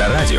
Авторадио.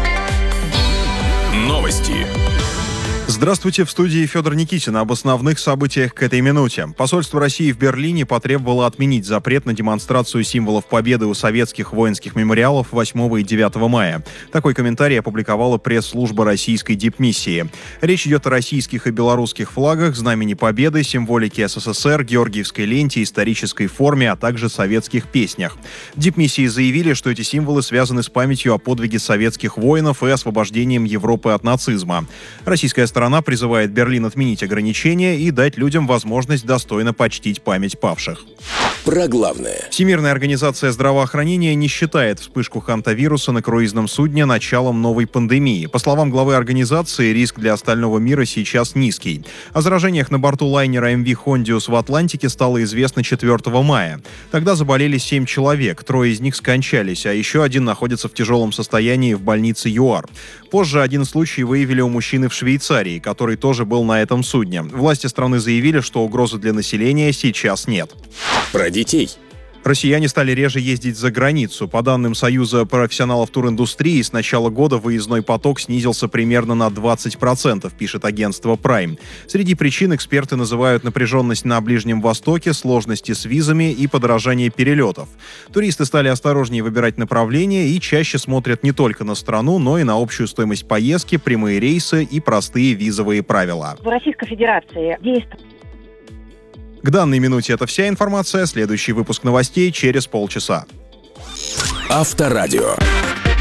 Новости. Здравствуйте, в студии Федор Никитин. Об основных событиях к этой минуте. Посольство России в Берлине потребовало отменить запрет на демонстрацию символов победы у советских воинских мемориалов 8 и 9 мая. Такой комментарий опубликовала пресс-служба российской дипмиссии. Речь идет о российских и белорусских флагах, знамени победы, символике СССР, георгиевской ленте, исторической форме, а также советских песнях. В дипмиссии заявили, что эти символы связаны с памятью о подвиге советских воинов и освобождением Европы от нацизма. Российская сторона призывает Берлин отменить ограничения и дать людям возможность достойно почтить память павших. Про главное. Всемирная организация здравоохранения не считает вспышку хантавируса на круизном судне началом новой пандемии. По словам главы организации, риск для остального мира сейчас низкий. О заражениях на борту лайнера MV Hondius в Атлантике стало известно 4 мая. Тогда заболели 7 человек, 3 из них скончались, а еще один находится в тяжелом состоянии в больнице ЮАР. Позже один случай выявили у мужчины в Швейцарии, который тоже был на этом судне. Власти страны заявили, что угрозы для населения сейчас нет. Про детей. Россияне стали реже ездить за границу. По данным Союза профессионалов туриндустрии, с начала года выездной поток снизился примерно на 20%, пишет агентство Prime. Среди причин эксперты называют напряженность на Ближнем Востоке, сложности с визами и подорожание перелетов. Туристы стали осторожнее выбирать направления и чаще смотрят не только на страну, но и на общую стоимость поездки, прямые рейсы и простые визовые правила. В Российской Федерации действует. К данной минуте это вся информация. Следующий выпуск новостей через полчаса. Авторадио.